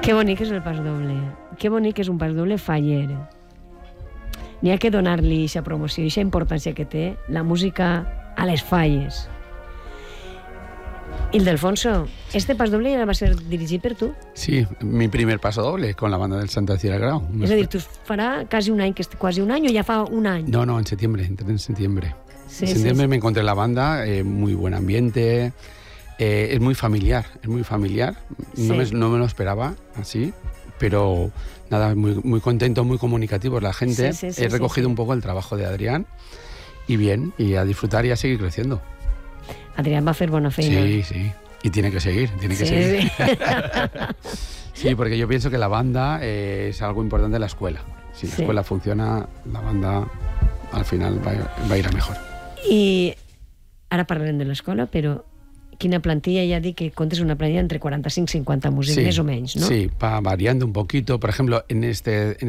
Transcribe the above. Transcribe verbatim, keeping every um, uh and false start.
Que bonic és el pas doble. Que bonic és un pas doble faller. N'hi ha que donar-li aquesta promoció, aquesta importància que té la música a les falles. Ildefonso, este pas doble ja va ser dirigit per tu? Sí, mi primer paso doble con la banda del Santa Cira Grau. És a dir, tu farà quasi un any, que quasi un any o ja fa un any? No, no, en septiembre, entré en septiembre. Sí, en septiembre sí, sí. me encontré la banda, eh, muy buen ambiente, eh, es muy familiar, es muy familiar. Sí. No, me, no me lo esperaba así, pero nada, muy, muy contento, muy comunicativos la gente. Sí, sí, sí, He recogido sí, sí. un poco el trabajo de Adrián y bien, y a disfrutar y a seguir creciendo. Adrián va a fer bona feina. Sí, sí. Y tiene que seguir, tiene que Sí, seguir. sí. Sí, porque yo pienso que la banda eh, es algo importante de la escuela. Si la Sí. escuela funciona, la banda al final va, va a ir a mejor. I ara parlarem de l'escola, però quina plantilla? Ja dic que comptes una plantilla entre quaranta-cinc i cinquanta músics, Sí, més o menys, no? sí, va variando un poquito. Por ejemplo, en este... En